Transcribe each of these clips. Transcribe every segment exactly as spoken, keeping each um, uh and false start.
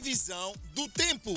Previsão do tempo.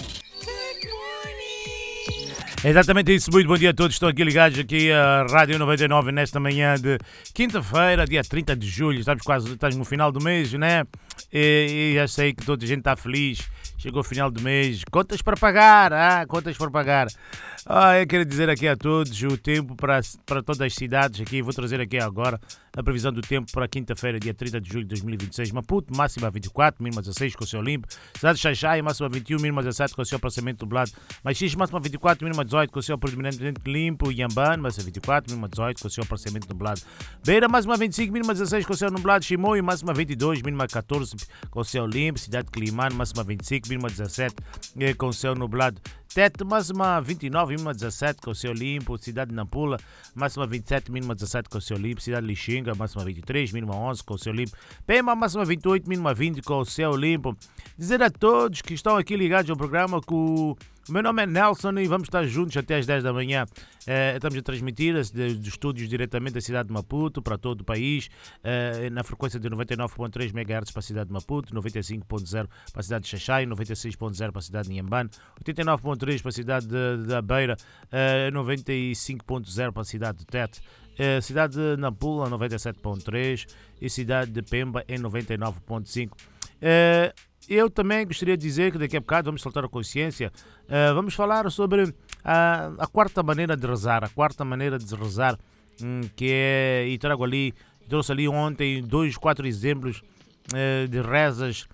É exatamente isso, muito bom dia a todos, estão aqui ligados aqui à Rádio noventa e nove nesta manhã de quinta-feira, dia trinta de julho, estamos quase estamos no final do mês, né? E, e já sei que toda a gente está feliz, chegou o final do mês, contas para pagar, ah, contas para pagar. Ah, eu quero dizer aqui a todos o tempo para, para todas as cidades aqui, vou trazer aqui agora a previsão do tempo para quinta-feira, dia trinta de julho de dois mil e vinte e seis. Maputo, máxima vinte e quatro, mínima dezesseis com o céu limpo. Cidade de Xaixai, máxima vinte e um, mínima dezessete com o céu parcialmente nublado. Maixis, máxima vinte e quatro, mínima dezoito com o céu predominantemente limpo. Iambane, máxima vinte e quatro, mínima dezoito com o céu parcialmente nublado. Beira, máxima vinte e cinco, mínima dezesseis com o céu nublado. Chimoio, máxima vinte e dois, mínima catorze com o céu limpo. Cidade de Climane, máxima vinte e cinco, mínima dezessete com o céu nublado. Tete, máxima vinte e nove, mínima dezessete com o céu limpo. Cidade de Nampula, máxima vinte e sete, mínima dezessete com o céu limpo. Cidade de Lixinga, máxima vinte e três, mínima onze com o céu limpo. Pema, máxima vinte e oito, mínima vinte com o céu limpo. Dizer a todos que estão aqui ligados ao programa que o meu nome é Nelson e vamos estar juntos até às dez da manhã. Eh, estamos a transmitir dos estúdios diretamente da cidade de Maputo para todo o país, eh, na frequência de noventa e nove ponto três megahertz para a cidade de Maputo, noventa e cinco ponto zero para a cidade de Xaixai, noventa e seis ponto zero para a cidade de Inhambane, oitenta e nove ponto três para a cidade de, de Beira, eh, noventa e cinco ponto zero para a cidade de Tete. Uh, cidade de Nampula noventa e sete ponto três e cidade de Pemba em noventa e nove ponto cinco. Uh, eu também gostaria de dizer que daqui a bocado vamos soltar a consciência, uh, vamos falar sobre a, a quarta maneira de rezar, a quarta maneira de rezar, um, que é, e trago ali, trouxe ali ontem dois, quatro exemplos uh, de rezas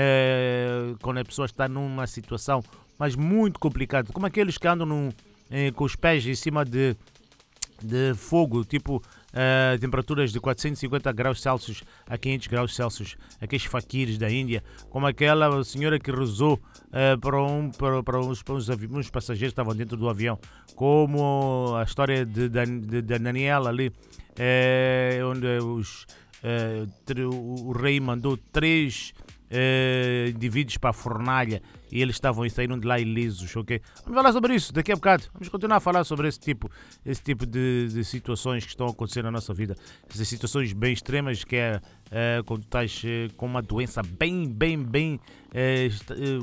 uh, quando a pessoa está numa situação mas muito complicada, como aqueles que andam num, uh, com os pés em cima de de fogo, tipo uh, temperaturas de quatrocentos e cinquenta graus Celsius a quinhentos graus Celsius, aqueles faquires da Índia, como aquela senhora que rezou uh, para, um, para, para, uns, para uns, uns passageiros que estavam dentro do avião, como a história de, de, de, de Daniela ali, uh, onde os, uh, o, o rei mandou três Uh, indivíduos para a fornalha e eles estavam e saíram de lá ilesos, ok? Vamos falar sobre isso daqui a bocado. Vamos continuar a falar sobre esse tipo, esse tipo de, de situações que estão a acontecer na nossa vida. Essas situações bem extremas que é uh, quando estás uh, com uma doença bem, bem, bem uh, uh,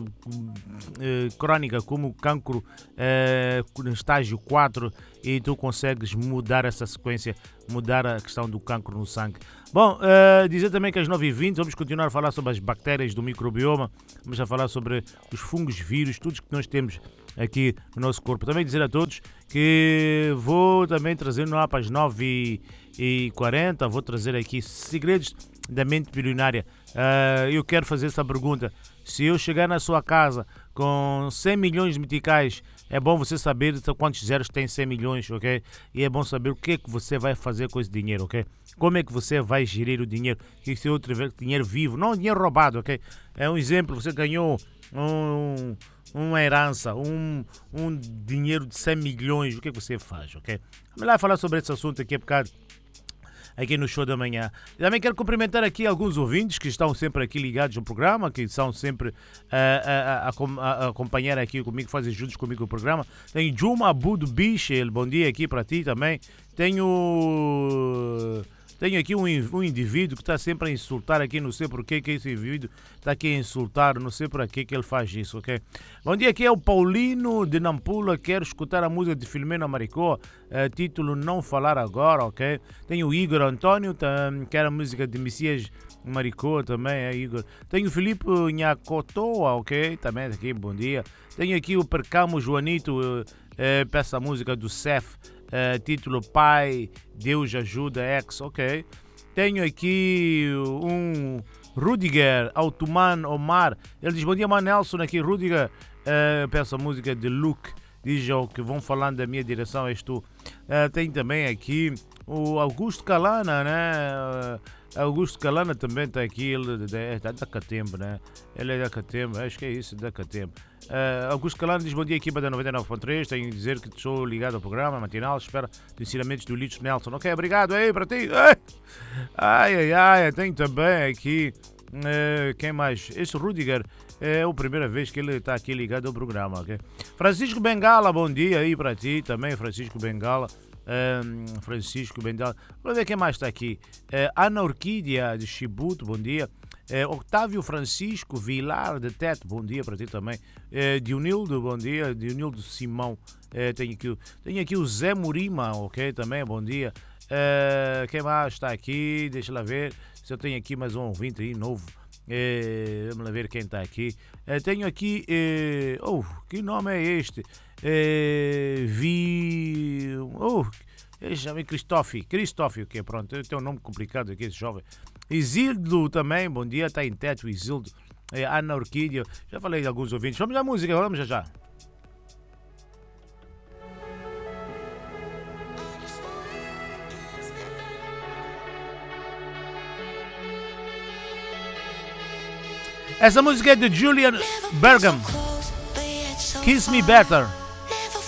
uh, crónica, como o cancro uh, no estágio quatro, e tu consegues mudar essa sequência, mudar a questão do cancro no sangue. Bom, uh, dizer também que às nove e vinte vamos continuar a falar sobre as bactérias do microbioma, vamos a falar sobre os fungos, vírus, tudo que nós temos aqui no nosso corpo. Também dizer a todos que vou também trazer no para as nove e quarenta, vou trazer aqui segredos da mente bilionária. Uh, eu quero fazer essa pergunta: se eu chegar na sua casa com cem milhões de meticais, é bom você saber quantos zeros tem cem milhões, ok? E é bom saber o que é que você vai fazer com esse dinheiro, ok? Como é que você vai gerir o dinheiro? Que se eu tiver dinheiro vivo, não dinheiro roubado, ok? É um exemplo, você ganhou um, uma herança, um, um dinheiro de cem milhões, o que é que você faz, ok? Vamos lá falar sobre esse assunto aqui a bocado, aqui no show da manhã. Também quero cumprimentar aqui alguns ouvintes que estão sempre aqui ligados no programa, que são sempre uh, a, a, a, a acompanhar aqui comigo, fazem juntos comigo o programa. Tenho Juma Abudo Bichel, bom dia aqui para ti também. Tenho... Tenho aqui um, um indivíduo que está sempre a insultar aqui, não sei porquê que esse indivíduo está aqui a insultar, não sei por que que ele faz isso, ok? Bom dia, aqui é o Paulino de Nampula, quero escutar a música de Filomena Maricó, uh, título Não Falar Agora, ok? Tenho o Igor Antônio, tá, quero a música de Messias Maricó também, é Igor. Tenho o Filipe Nhacotoa, ok? Também aqui, bom dia. Tenho aqui o Percamo Joanito, uh, uh, peça a música do Cef, Uh, título Pai, Deus Ajuda, X, ok. Tenho aqui um Rudiger Automan Omar, ele diz, bom dia, mano Nelson, aqui Rudiger, uh, peço a música de Luke, diz oh, que vão falando da minha direção, és tu. Uh, tem também aqui o Augusto Calana, né? Uh, Augusto Calana também está aqui, ele é da Catembo, né? Ele é da Catembo, acho que é isso, da Catembo. Uh, Augusto Calano diz, bom dia, equipa da noventa e nove ponto três, tenho que dizer que estou ligado ao programa matinal, espero de ensinamentos do Lito Nelson. Ok, obrigado aí para ti. Ai, ai, ai, tenho também aqui, uh, quem mais? Esse Rudiger é a primeira vez que ele está aqui ligado ao programa, ok? Francisco Bengala, bom dia aí para ti também, Francisco Bengala. Um, Francisco Bengala, vamos ver quem mais está aqui. Uh, Ana Orquídea de Chibuto, bom dia. É, Octávio Francisco Vilar de Tete, bom dia para ti também. É, Dionildo, bom dia. Dionildo Simão, é, tenho, aqui, o- tenho aqui o Zé Murima, ok, também, bom dia. É, quem mais está aqui? Deixa lá ver se eu tenho aqui mais um ouvinte aí novo. É, vamos lá ver quem está aqui. É, tenho aqui. É, oh, que nome é este? É, vi. Oh, ele chama Cristófio. Cristófio, que é pronto. Tem um nome complicado aqui, esse jovem. Isildo também, bom dia. Está em teto, Isildo. É, Ana Orquídea. Já falei de alguns ouvintes. Vamos à música, vamos já já. Essa música é de Julian Bergam. Kiss Me Better.